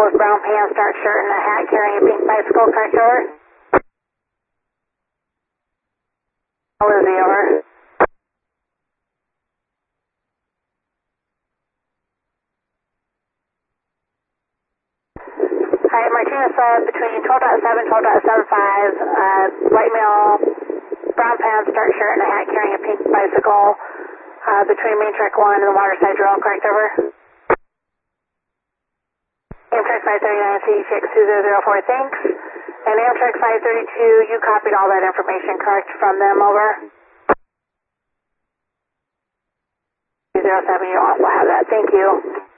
with brown pants, dark shirt, and a hat, carrying a pink bicycle, correct, over? Lizzie, over. Hi, Martinez said between 12.7 12.75, white male, brown pants, dark shirt, and a hat, carrying a pink bicycle, between Main Track 1 and the Waterside Drill, correct, over? Amtrak 539 CHX2004, thanks. And Amtrak 532, you copied all that information, correct, from them, over? 207, you also have that, thank you.